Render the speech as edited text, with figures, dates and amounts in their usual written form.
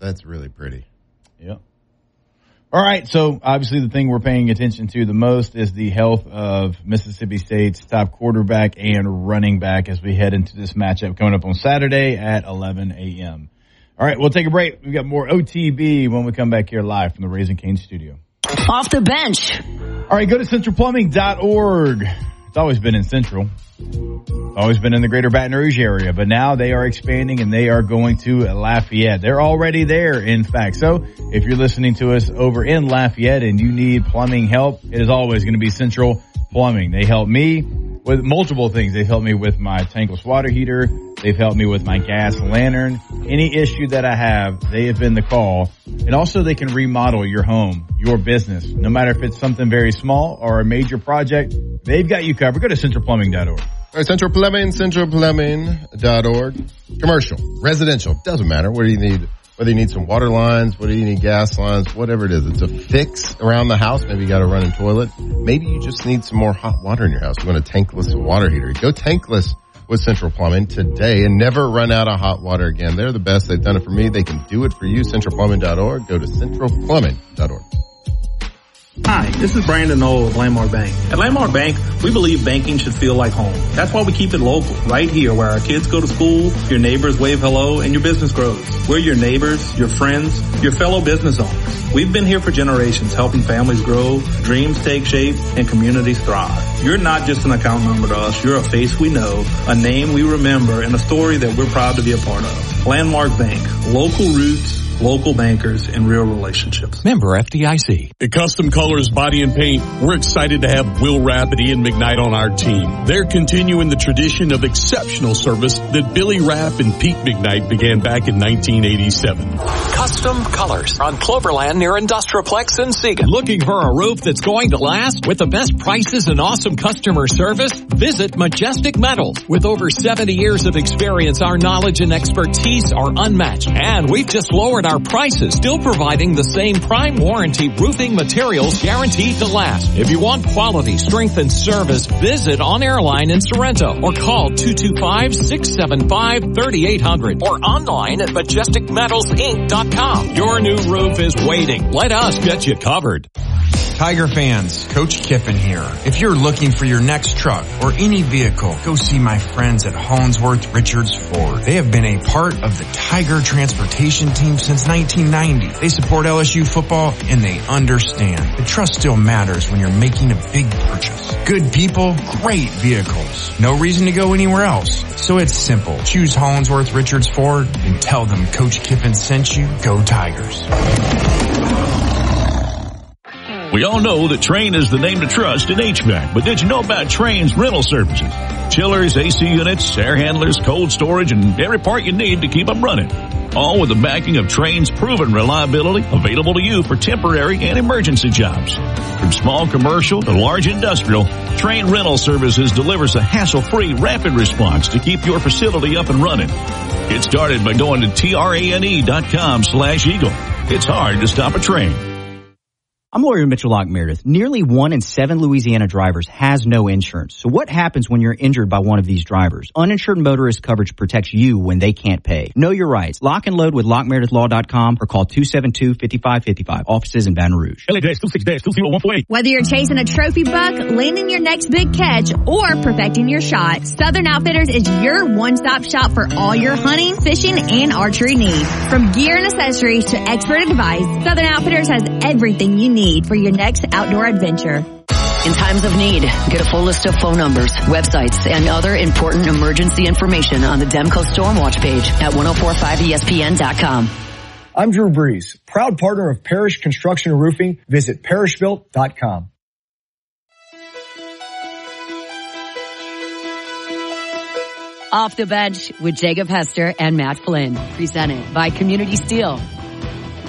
That's really pretty. Yeah. All right, so obviously the thing we're paying attention to the most is the health of Mississippi State's top quarterback and running back as we head into this matchup coming up on Saturday at 11 a.m. All right, we'll take a break. We've got more OTB when we come back here live from the Raising Cane studio. Off the bench. All right, go to centralplumbing.org. It's always been in Central. Always been in the greater Baton Rouge area, but now they are expanding and they are going to Lafayette. They're already there, in fact. So if you're listening to us over in Lafayette and you need plumbing help, it is always going to be Central Plumbing. They help me with multiple things. They've helped me with my tankless water heater. They've helped me with my gas lantern. Any issue that I have, they have been the call. And also they can remodel your home, your business. No matter if it's something very small or a major project, they've got you covered. Go to centralplumbing.org. All right, Central Plumbing, centralplumbing.org. Commercial, residential, doesn't matter. What do you need? Whether you need some water lines, whether you need gas lines, whatever it is. It's a fix around the house. Maybe you got a running toilet. Maybe you just need some more hot water in your house. You want a tankless water heater. Go tankless with Central Plumbing today and never run out of hot water again. They're the best. They've done it for me. They can do it for you. Centralplumbing.org. Go to centralplumbing.org. Hi, this is Brandon Knoll of Landmark Bank. At Landmark Bank, we believe banking should feel like home. That's why we keep it local, right here where our kids go to school, your neighbors wave hello, and your business grows. We're your neighbors, your friends, your fellow business owners. We've been here for generations, helping families grow, dreams take shape, and communities thrive. You're not just an account number to us. You're a face we know, a name we remember, and a story that we're proud to be a part of. Landmark Bank, local roots, local bankers, and real relationships. Member FDIC. At Custom Colors Body and Paint, we're excited to have Will Rapp and Ian McKnight on our team. They're continuing the tradition of exceptional service that Billy Rapp and Pete McKnight began back in 1987. Custom Colors on Cloverland near Industrialplex in Siegen. Looking for a roof that's going to last with the best prices and awesome customer service? Visit Majestic Metals. With over 70 years of experience, our knowledge and expertise are unmatched. And we've just lowered our prices, still providing the same prime warranty roofing materials guaranteed to last. If you want quality, strength, and service, visit On Airline in Sorrento or call 225-675-3800 or online at MajesticMetalsInc.com. Your new roof is waiting. Let us get you covered. Tiger fans, Coach Kiffin here. If you're looking for your next truck or any vehicle, go see my friends at Hollingsworth Richards Ford. They have been a part of the Tiger transportation team since 1990. They support LSU football and they understand. The trust still matters when you're making a big purchase. Good people, great vehicles. No reason to go anywhere else. So it's simple. Choose Hollingsworth Richards Ford and tell them Coach Kiffin sent you. Go Tigers. We all know that Trane is the name to trust in HVAC, but did you know about Trane's rental services? Chillers, AC units, air handlers, cold storage, and every part you need to keep them running. All with the backing of Trane's proven reliability, available to you for temporary and emergency jobs. From small commercial to large industrial, Trane Rental Services delivers a hassle-free rapid response to keep your facility up and running. Get started by going to trane.com/Eagle. It's hard to stop a Trane. I'm lawyer Mitchell Locke Meredith. Nearly 1 in 7 Louisiana drivers has no insurance. So what happens when you're injured by one of these drivers? Uninsured motorist coverage protects you when they can't pay. Know your rights. Lock and load with LockMeredithLaw.com or call 272-5555. Offices in Baton Rouge. Whether you're chasing a trophy buck, landing your next big catch, or perfecting your shot, Southern Outfitters is your one-stop shop for all your hunting, fishing, and archery needs. From gear and accessories to expert advice, Southern Outfitters has everything you need for your next outdoor adventure. In times of need, get a full list of phone numbers, websites, and other important emergency information on the Demco Stormwatch page at 1045ESPN.com. I'm Drew Brees, proud partner of Parish Construction and Roofing. Visit parishbuilt.com. Off the Bench with Jacob Hester and Matt Flynn. Presented by Community Steel.